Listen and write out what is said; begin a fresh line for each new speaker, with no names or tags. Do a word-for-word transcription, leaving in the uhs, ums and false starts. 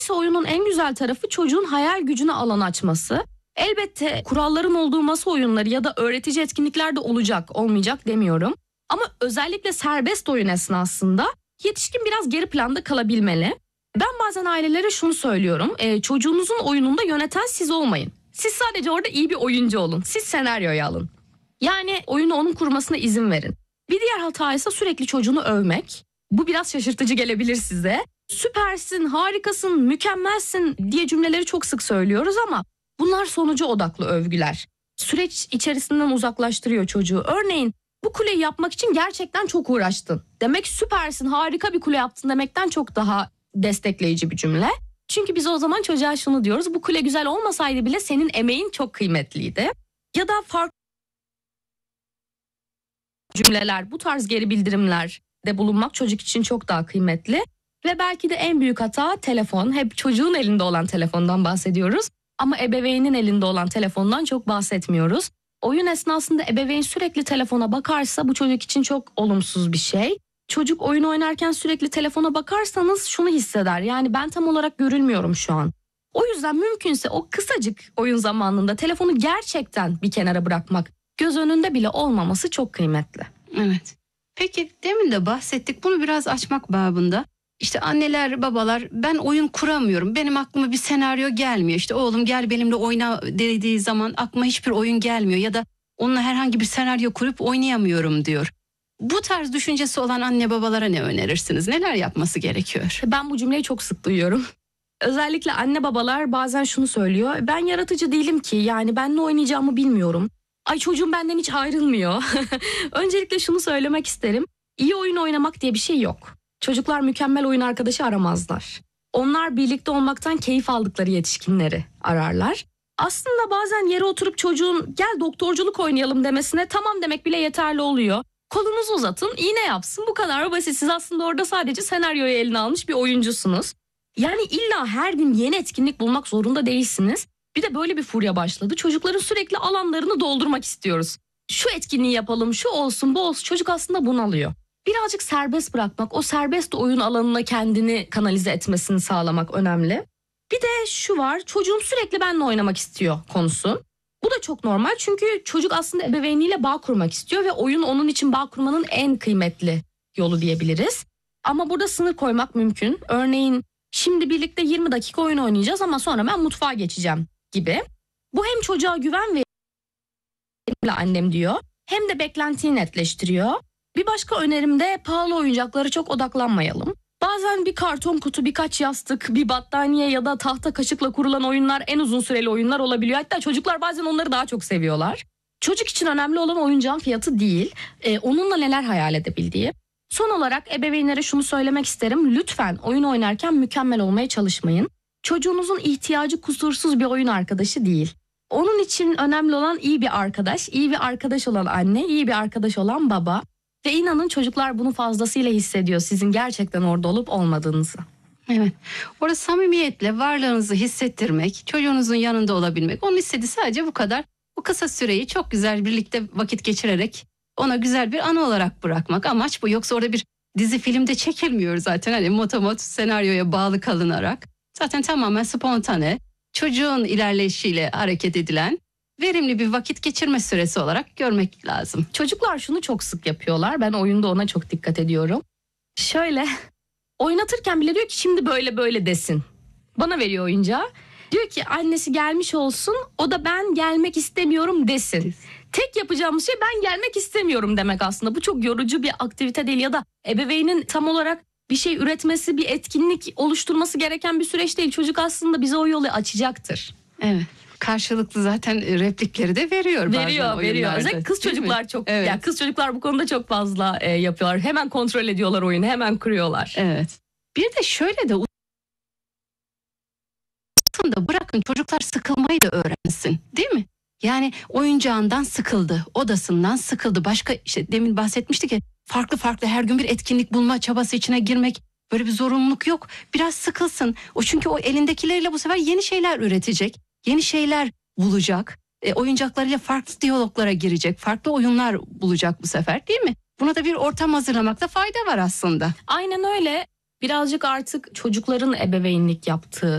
oyunun en güzel tarafı çocuğun hayal gücüne alan açması. Elbette kuralların olduğu masa oyunları ya da öğretici etkinlikler de olacak, olmayacak demiyorum. Ama özellikle serbest oyun esnasında yetişkin biraz geri planda kalabilmeli. Ben bazen ailelere şunu söylüyorum. E, çocuğunuzun oyununda yöneten siz olmayın. Siz sadece orada iyi bir oyuncu olun. Siz senaryoyu alın. Yani oyunu onun kurmasına izin verin. Bir diğer hata ise sürekli çocuğunu övmek. Bu biraz şaşırtıcı gelebilir size. Süpersin, harikasın, mükemmelsin diye cümleleri çok sık söylüyoruz ama bunlar sonuca odaklı övgüler. Süreç içerisinden uzaklaştırıyor çocuğu. Örneğin bu kuleyi yapmak için gerçekten çok uğraştın. Demek süpersin, harika bir kule yaptın demekten çok daha destekleyici bir cümle. Çünkü biz o zaman çocuğa şunu diyoruz. Bu kule güzel olmasaydı bile senin emeğin çok kıymetliydi. Ya da farklı cümleler, bu tarz geri bildirimler de bulunmak çocuk için çok daha kıymetli. Ve belki de en büyük hata telefon. Hep çocuğun elinde olan telefondan bahsediyoruz. Ama ebeveynin elinde olan telefondan çok bahsetmiyoruz. Oyun esnasında ebeveyn sürekli telefona bakarsa bu çocuk için çok olumsuz bir şey. Çocuk oyun oynarken sürekli telefona bakarsanız şunu hisseder. Yani ben tam olarak görülmüyorum şu an. O yüzden mümkünse o kısacık oyun zamanında telefonu gerçekten bir kenara bırakmak, göz önünde bile olmaması çok kıymetli.
Evet. Peki demin de bahsettik, bunu biraz açmak babında. İşte anneler, babalar, ben oyun kuramıyorum. Benim aklıma bir senaryo gelmiyor. İşte oğlum gel benimle oyna dediği zaman aklıma hiçbir oyun gelmiyor. Ya da onunla herhangi bir senaryo kurup oynayamıyorum diyor. Bu tarz düşüncesi olan anne babalara ne önerirsiniz? Neler yapması gerekiyor?
Ben bu cümleyi çok sık duyuyorum. Özellikle anne babalar bazen şunu söylüyor. Ben yaratıcı değilim ki, yani ben ne oynayacağımı bilmiyorum. Ay çocuğum benden hiç ayrılmıyor. Öncelikle şunu söylemek isterim. İyi oyun oynamak diye bir şey yok. Çocuklar mükemmel oyun arkadaşı aramazlar. Onlar birlikte olmaktan keyif aldıkları yetişkinleri ararlar. Aslında bazen yere oturup çocuğun gel doktorculuk oynayalım demesine tamam demek bile yeterli oluyor. Kolunuzu uzatın, iğne yapsın, bu kadar basit. Siz aslında orada sadece senaryoyu eline almış bir oyuncusunuz. Yani illa her gün yeni etkinlik bulmak zorunda değilsiniz. Bir de böyle bir furya başladı. Çocukların sürekli alanlarını doldurmak istiyoruz. Şu etkinliği yapalım, şu olsun, bu olsun. Çocuk aslında bunalıyor. Birazcık serbest bırakmak, o serbest oyun alanına kendini kanalize etmesini sağlamak önemli. Bir de şu var, çocuğum sürekli benimle oynamak istiyor konusu. Bu da çok normal çünkü çocuk aslında ebeveyniyle bağ kurmak istiyor ve oyun onun için bağ kurmanın en kıymetli yolu diyebiliriz. Ama burada sınır koymak mümkün. Örneğin şimdi birlikte yirmi dakika oyun oynayacağız ama sonra ben mutfağa geçeceğim gibi. Bu hem çocuğa güven veriyor, annem diyor, hem de beklentiyi netleştiriyor. Bir başka önerim de pahalı oyuncaklara çok odaklanmayalım. Bazen bir karton kutu, birkaç yastık, bir battaniye ya da tahta kaşıkla kurulan oyunlar en uzun süreli oyunlar olabiliyor. Hatta çocuklar bazen onları daha çok seviyorlar. Çocuk için önemli olan oyuncağın fiyatı değil, e, onunla neler hayal edebildiği. Son olarak ebeveynlere şunu söylemek isterim. Lütfen oyun oynarken mükemmel olmaya çalışmayın. Çocuğunuzun ihtiyacı kusursuz bir oyun arkadaşı değil. Onun için önemli olan iyi bir arkadaş, iyi bir arkadaş olan anne, iyi bir arkadaş olan baba. Ve inanın çocuklar bunu fazlasıyla hissediyor, sizin gerçekten orada olup olmadığınızı.
Evet. Orada samimiyetle varlığınızı hissettirmek, çocuğunuzun yanında olabilmek. Onun istediği sadece bu kadar. Bu kısa süreyi çok güzel birlikte vakit geçirerek ona güzel bir anı olarak bırakmak. Amaç bu. Yoksa orada bir dizi filmde çekilmiyor zaten. Hani motomot senaryoya bağlı kalınarak. Zaten tamamen spontane, çocuğun ilerleyişiyle hareket edilen verimli bir vakit geçirme süresi olarak görmek lazım.
Çocuklar şunu çok sık yapıyorlar. Ben oyunda ona çok dikkat ediyorum. Şöyle oynatırken bile diyor ki şimdi böyle böyle desin. Bana veriyor oyuncağı. Diyor ki annesi gelmiş olsun, o da ben gelmek istemiyorum desin. Tek yapacağımız şey ben gelmek istemiyorum demek aslında. Bu çok yorucu bir aktivite değil ya da ebeveynin tam olarak bir şey üretmesi, bir etkinlik oluşturması gereken bir süreç değil. Çocuk aslında bize o yolu açacaktır.
Evet. Karşılıklı zaten replikleri de veriyor bazen
veriyor,
oyunlarda.
Veriyor. Özellikle kız çocuklar çok,
evet.
yani kız çocuklar bu konuda çok fazla e, yapıyorlar. Hemen kontrol ediyorlar oyunu, hemen kuruyorlar.
Evet. Bir de şöyle de da bırakın çocuklar sıkılmayı da öğrensin, değil mi? Yani oyuncağından sıkıldı, odasından sıkıldı. Başka işte demin bahsetmiştik ya, farklı farklı her gün bir etkinlik bulma çabası içine girmek, böyle bir zorunluluk yok. Biraz sıkılsın. O çünkü o elindekileriyle bu sefer yeni şeyler üretecek, yeni şeyler bulacak. E, oyuncaklarıyla farklı diyaloglara girecek, farklı oyunlar bulacak bu sefer, değil mi? Buna da bir ortam hazırlamakta fayda var aslında.
Aynen öyle. Birazcık artık çocukların ebeveynlik yaptığı